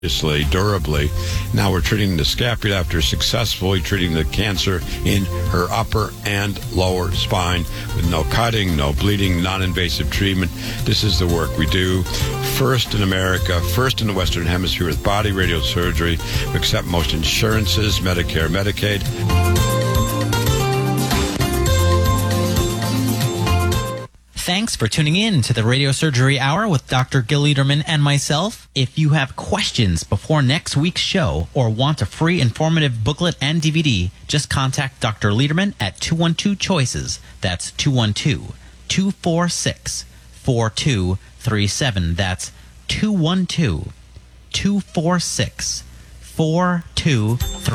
durably. Now we're treating the scapula after successfully treating the cancer in her upper and lower spine with no cutting, no bleeding, non-invasive treatment. This is the work we do. First in America, first in the Western Hemisphere with body radiosurgery. We accept most insurances, Medicare, Medicaid. Thanks for tuning in to the Radiosurgery Hour with Dr. Gil Lederman and myself. If you have questions before next week's show or want a free informative booklet and DVD, just contact Dr. Lederman at 212-CHOICES. That's 212-246-4237. That's 212-246-4237.